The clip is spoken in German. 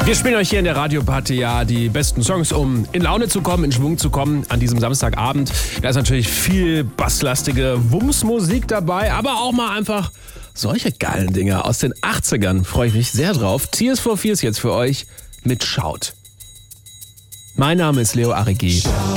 Wir spielen euch hier in der Radioparty ja die besten Songs, um in Laune zu kommen, in Schwung zu kommen an diesem Samstagabend. Da ist natürlich viel basslastige Wumms-Musik dabei, aber auch mal einfach solche geilen Dinger aus den 80ern. Freue ich mich sehr drauf. Tears for Fears jetzt für euch mit Shout. Mein Name ist Leo Arrighi.